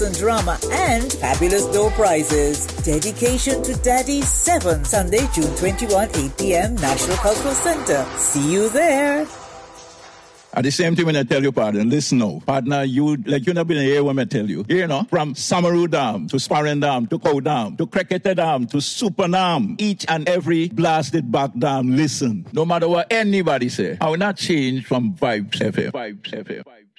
drama and fabulous door prizes. Dedication to Daddy 7, Sunday, June 21, 8 p.m., National Cultural Center. See you there. At the same time, when I tell you, pardon, listen now. Partner, you not been here when I tell you. You know, from Samaru Dam to Sparren Dam to Cow Dam to Cricket Dam to Super Dam, each and every blasted back dam, listen. No matter what anybody say, I will not change from Vibes FM. Vibes FM.